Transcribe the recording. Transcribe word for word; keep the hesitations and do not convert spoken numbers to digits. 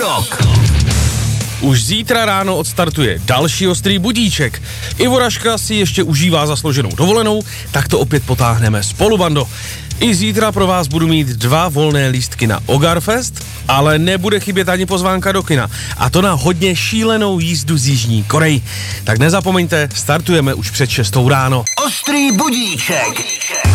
Rock. Už zítra ráno odstartuje další ostrý budíček. Ivo Raška si ještě užívá zaslouženou dovolenou, tak to opět potáhneme spolu, bando. I zítra pro vás budu mít dva volné lístky na Ogarfest, ale nebude chybět ani pozvánka do kina. A to na hodně šílenou jízdu z Jižní Koreji. Tak nezapomeňte, startujeme už před šestou ráno. Ostrý budíček.